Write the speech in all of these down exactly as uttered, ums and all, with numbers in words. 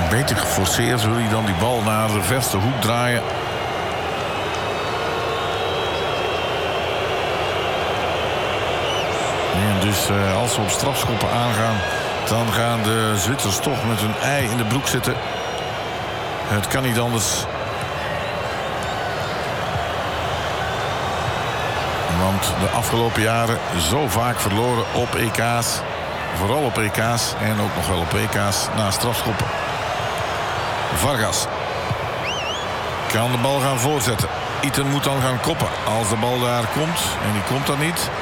beetje geforceerd wil hij dan die bal naar de verste hoek draaien. En dus uh, als ze op strafschoppen aangaan, dan gaan de Zwitsers toch met hun ei in de broek zitten. Het kan niet anders. Want de afgelopen jaren zo vaak verloren op E K's. Vooral op E K's en ook nog wel op E K's na strafschoppen. Vargas kan de bal gaan voorzetten. Itten moet dan gaan koppen als de bal daar komt. En die komt dan niet.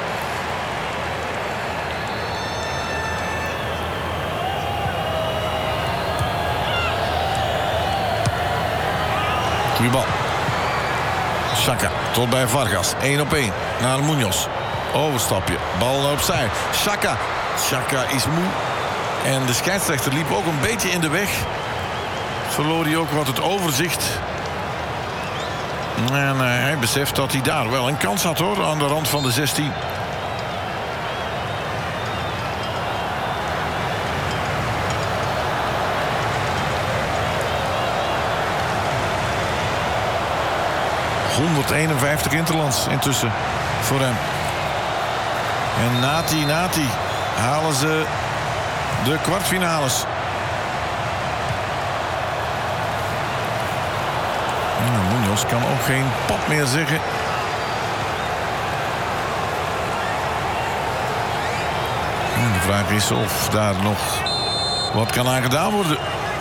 Goeie bal. Xhaka tot bij Vargas. één op één naar Munoz. Overstapje. Bal opzij. Xhaka. Xhaka is moe. En de scheidsrechter liep ook een beetje in de weg. Verloor hij ook wat het overzicht. En uh, hij beseft dat hij daar wel een kans had hoor. Aan de rand van de zestien. honderdeenenvijftig interlands intussen voor hem. En Nati, Nati halen ze de kwartfinales. Nou, Munoz kan ook geen pap meer zeggen. En de vraag is of daar nog wat kan aan gedaan worden.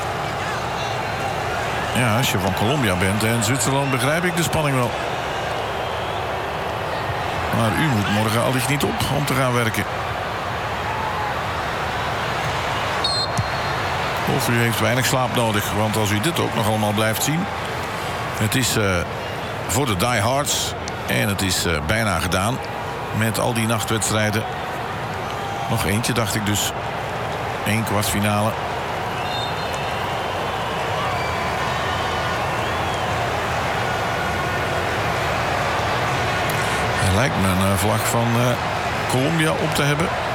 Ja, als je van Colombia bent en Zwitserland begrijp ik de spanning wel. Maar u moet morgen allicht niet op om te gaan werken. Of u heeft weinig slaap nodig, want als u dit ook nog allemaal blijft zien. Het is uh, voor de diehards en het is uh, bijna gedaan met al die nachtwedstrijden. Nog eentje dacht ik dus. Eén kwartfinale. Lijkt me een vlag van uh, Colombia op te hebben.